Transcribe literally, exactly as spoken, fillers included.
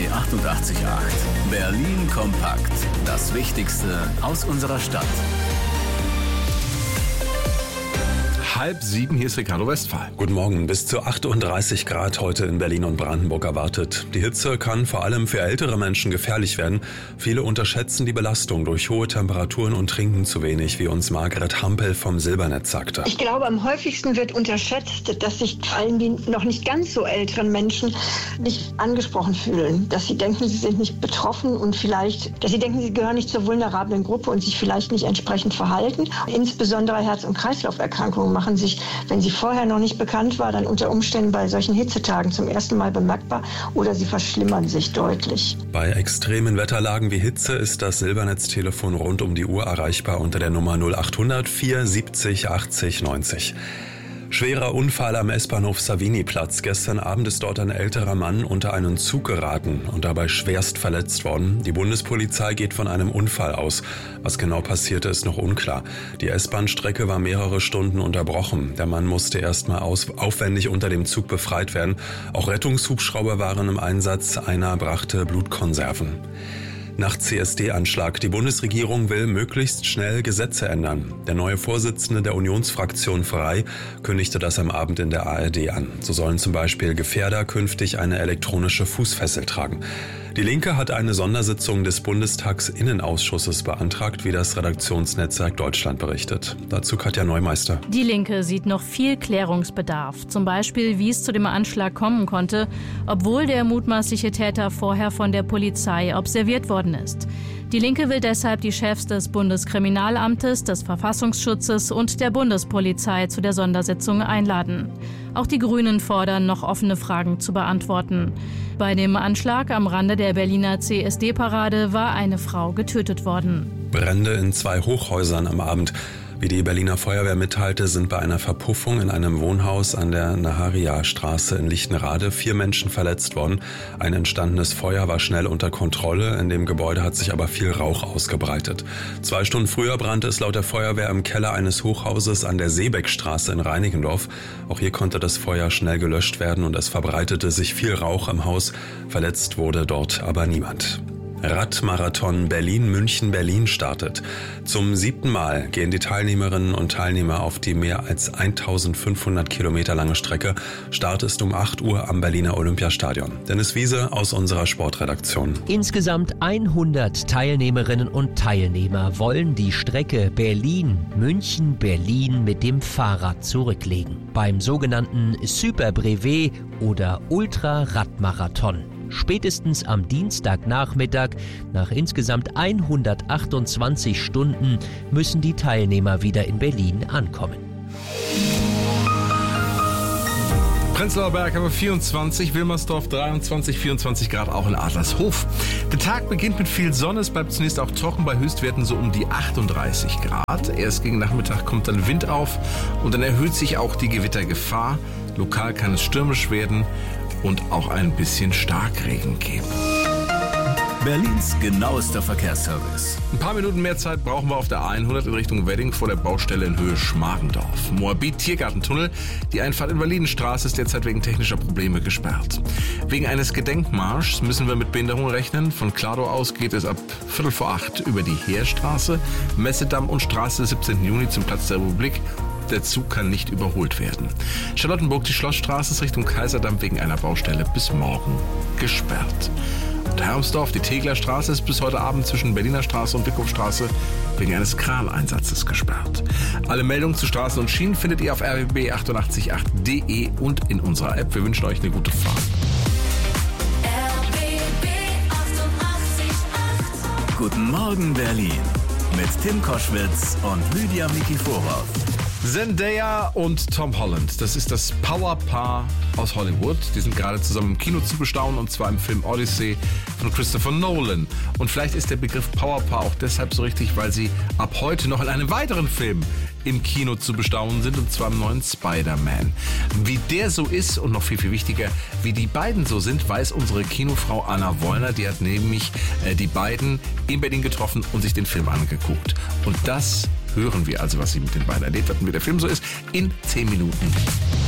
B achtundachtzig Komma acht. Berlin kompakt. Das Wichtigste aus unserer Stadt. Halb sieben, hier ist Ricardo Westphal. Guten Morgen. Bis zu achtunddreißig Grad heute in Berlin und Brandenburg erwartet. Die Hitze kann vor allem für ältere Menschen gefährlich werden. Viele unterschätzen die Belastung durch hohe Temperaturen und trinken zu wenig, wie uns Margret Hampel vom Silbernetz sagte. Ich glaube, am häufigsten wird unterschätzt, dass sich vor allem die noch nicht ganz so älteren Menschen nicht angesprochen fühlen. Dass sie denken, sie sind nicht betroffen und vielleicht, dass sie denken, sie gehören nicht zur vulnerablen Gruppe und sich vielleicht nicht entsprechend verhalten. Insbesondere Herz- und Kreislauferkrankungen machen sich, wenn sie vorher noch nicht bekannt war, dann unter Umständen bei solchen Hitzetagen zum ersten Mal bemerkbar oder sie verschlimmern sich deutlich. Bei extremen Wetterlagen wie Hitze ist das Silbernetztelefon rund um die Uhr erreichbar unter der Nummer null achthundert vier siebzig achtzig neunzig. Schwerer Unfall am S-Bahnhof Savini-Platz. Gestern Abend ist dort ein älterer Mann unter einen Zug geraten und dabei schwerst verletzt worden. Die Bundespolizei geht von einem Unfall aus. Was genau passierte, ist noch unklar. Die S-Bahn-Strecke war mehrere Stunden unterbrochen. Der Mann musste erstmal aufwendig unter dem Zug befreit werden. Auch Rettungshubschrauber waren im Einsatz. Einer brachte Blutkonserven. Nach C S D-Anschlag. Die Bundesregierung will möglichst schnell Gesetze ändern. Der neue Vorsitzende der Unionsfraktion Frei kündigte das am Abend in der A R D an. So sollen zum Beispiel Gefährder künftig eine elektronische Fußfessel tragen. Die Linke hat eine Sondersitzung des Bundestagsinnenausschusses beantragt, wie das Redaktionsnetzwerk Deutschland berichtet. Dazu Katja Neumeister. Die Linke sieht noch viel Klärungsbedarf. Zum Beispiel, wie es zu dem Anschlag kommen konnte, obwohl der mutmaßliche Täter vorher von der Polizei observiert worden ist. Die Linke will deshalb die Chefs des Bundeskriminalamtes, des Verfassungsschutzes und der Bundespolizei zu der Sondersitzung einladen. Auch die Grünen fordern, noch offene Fragen zu beantworten. Bei dem Anschlag am Rande der Berliner C S D-Parade war eine Frau getötet worden. Brände in zwei Hochhäusern am Abend. Wie die Berliner Feuerwehr mitteilte, sind bei einer Verpuffung in einem Wohnhaus an der Naharia-Straße in Lichtenrade vier Menschen verletzt worden. Ein entstandenes Feuer war schnell unter Kontrolle. In dem Gebäude hat sich aber viel Rauch ausgebreitet. Zwei Stunden früher brannte es laut der Feuerwehr im Keller eines Hochhauses an der Seebeckstraße in Reinickendorf. Auch hier konnte das Feuer schnell gelöscht werden und es verbreitete sich viel Rauch im Haus. Verletzt wurde dort aber niemand. Radmarathon Berlin-München-Berlin startet. Zum siebten Mal gehen die Teilnehmerinnen und Teilnehmer auf die mehr als eintausendfünfhundert Kilometer lange Strecke. Start ist um acht Uhr am Berliner Olympiastadion. Dennis Wiese aus unserer Sportredaktion. Insgesamt hundert Teilnehmerinnen und Teilnehmer wollen die Strecke Berlin-München-Berlin mit dem Fahrrad zurücklegen. Beim sogenannten Super Brevet oder Ultra-Radmarathon. Spätestens am Dienstagnachmittag, nach insgesamt hundertachtundzwanzig Stunden, müssen die Teilnehmer wieder in Berlin ankommen. Prenzlauer Berg haben wir vierundzwanzig, Wilmersdorf dreiundzwanzig, vierundzwanzig Grad auch in Adlershof. Der Tag beginnt mit viel Sonne, es bleibt zunächst auch trocken bei Höchstwerten so um die achtunddreißig Grad. Erst gegen Nachmittag kommt dann Wind auf und dann erhöht sich auch die Gewittergefahr. Lokal kann es stürmisch werden und auch ein bisschen Starkregen geben. Berlins genauester Verkehrsservice. Ein paar Minuten mehr Zeit brauchen wir auf der A hundert in Richtung Wedding vor der Baustelle in Höhe Schmargendorf. Moabit-Tiergartentunnel. Die Einfahrt in Berlinenstraße ist derzeit wegen technischer Probleme gesperrt. Wegen eines Gedenkmarschs müssen wir mit Behinderung rechnen. Von Kladau aus geht es ab Viertel vor acht über die Heerstraße, Messedamm und Straße des siebzehnten Juni zum Platz der Republik. Der Zug kann nicht überholt werden. Charlottenburg, die Schlossstraße ist Richtung Kaiserdamm wegen einer Baustelle bis morgen gesperrt. Und Hermsdorf, die Teglerstraße ist bis heute Abend zwischen Berliner Straße und Wickhofstraße wegen eines Kraneinsatzes gesperrt. Alle Meldungen zu Straßen und Schienen findet ihr auf r w b achtundachtzig Komma acht punkt d e und in unserer App. Wir wünschen euch eine gute Fahrt. R B B achtundachtzig Komma acht. Guten Morgen Berlin mit Tim Koschwitz und Lydia Miki Vorhoff. Zendaya und Tom Holland, das ist das Powerpaar aus Hollywood. Die sind gerade zusammen im Kino zu bestaunen, und zwar im Film Odyssey von Christopher Nolan. Und vielleicht ist der Begriff Powerpaar auch deshalb so richtig, weil sie ab heute noch in einem weiteren Film im Kino zu bestaunen sind, und zwar im neuen Spider-Man. Wie der so ist und noch viel, viel wichtiger, wie die beiden so sind, weiß unsere Kinofrau Anna Wollner. Die hat nämlich äh, die beiden in Berlin getroffen und sich den Film angeguckt. Und das hören wir also, was sie mit den beiden erlebt hat und wie der Film so ist, in zehn Minuten.